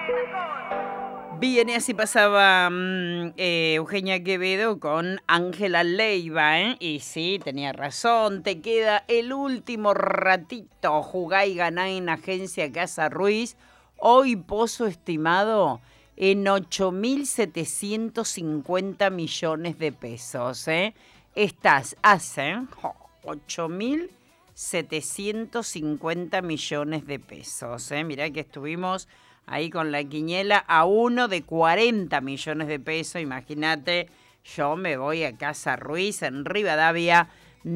Bien, y así pasaba Eugenia Quevedo con Ángela Leiva, ¿eh? Y sí, tenía razón, te queda el último ratito. Jugá y ganá en Agencia Casa Ruiz. Hoy pozo estimado en 8.750 millones de pesos, ¿eh? Estás hace 8.750 millones de pesos, ¿eh? Mirá que estuvimos ahí con la quiniela a uno de 40 millones de pesos. Imagínate, yo me voy a Casa Ruiz en Rivadavia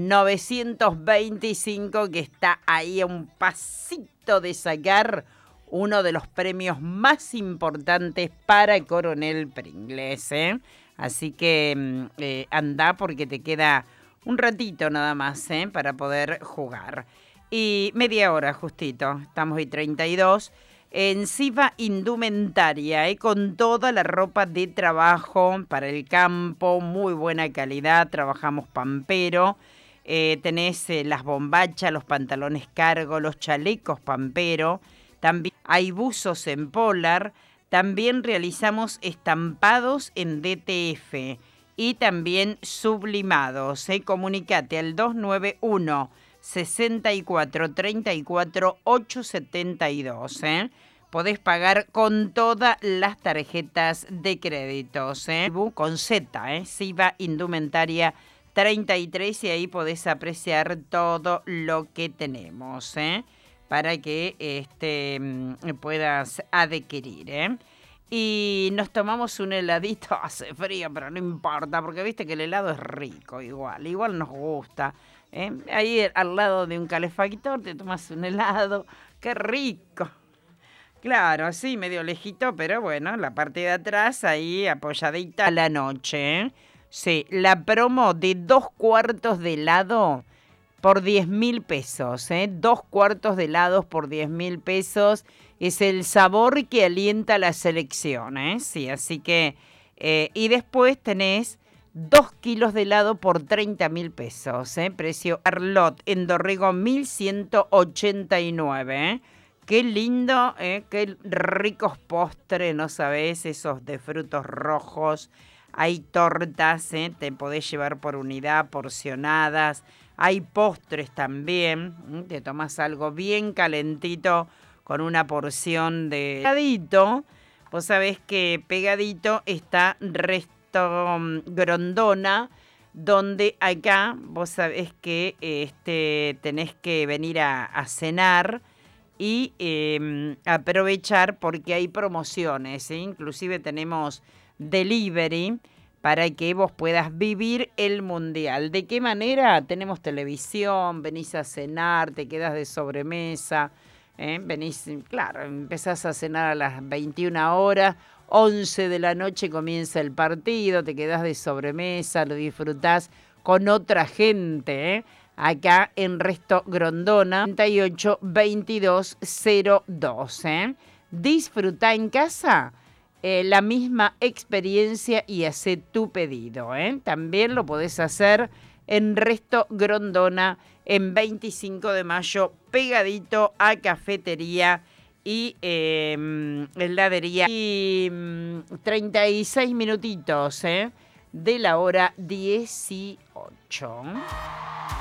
925, que está ahí a un pasito de sacar uno de los premios más importantes para Coronel Pringles, ¿eh? Así que anda porque te queda un ratito nada más, ¿eh? Para poder jugar. Y media hora justito, estamos y 32. En Siva Indumentaria, con toda la ropa de trabajo para el campo, muy buena calidad, trabajamos pampero. Tenés las bombachas, los pantalones cargo, los chalecos pampero. También hay buzos en polar. También realizamos estampados en DTF y también sublimados. Comunicate al 291 64 34 872. Podés pagar con todas las tarjetas de créditos. Con Z, Siva Indumentaria 33, y ahí podés apreciar todo lo que tenemos, para que puedas adquirir, Y nos tomamos un heladito, hace frío, pero no importa, porque viste que el helado es rico igual nos gusta. Ahí al lado de un calefactor te tomas un helado, qué rico. Claro, sí, medio lejito, pero bueno, la parte de atrás ahí apoyadita a la noche, ¿eh? Sí, la promo de 2 cuartos de helado por 10.000 pesos, ¿eh? 2 cuartos de helados por 10.000 pesos. Es el sabor que alienta la selección, ¿eh? Sí, así que... y después tenés 2 kilos de helado por 30.000 pesos, ¿eh? Precio Arlot en Dorrego 1189, ¿eh? Qué lindo, qué ricos postres, ¿no sabés? Esos de frutos rojos. Hay tortas, te podés llevar por unidad, porcionadas. Hay postres también. Te tomas algo bien calentito con una porción de pegadito. Vos sabés que pegadito está Resto Grondona, donde acá vos sabés que tenés que venir a cenar y aprovechar porque hay promociones, inclusive tenemos delivery para que vos puedas vivir el mundial. ¿De qué manera? Tenemos televisión, venís a cenar, te quedas de sobremesa, venís, claro, empezás a cenar a las 21 horas, 11 de la noche comienza el partido, te quedás de sobremesa, lo disfrutás con otra gente, acá en Resto Grondona, 38 2202. Disfrutá en casa la misma experiencia y hacé tu pedido. También lo podés hacer en Resto Grondona, en 25 de mayo, pegadito a cafetería y heladería. Y 36 minutitos de la hora 18.